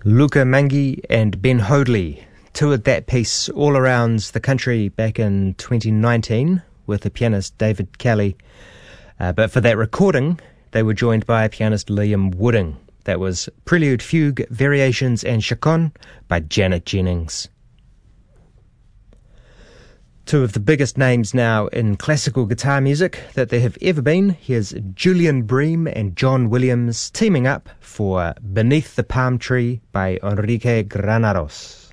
Luca Mangi and Ben Hoadley toured that piece all around the country back in 2019 with the pianist David Kelly. But for that recording, they were joined by pianist Liam Wooding. That was Prelude, Fugue, Variations and Chaconne by Janet Jennings. Two of the biggest names now in classical guitar music that there have ever been. Here's Julian Bream and John Williams teaming up for Beneath the Palm Tree by Enrique Granados.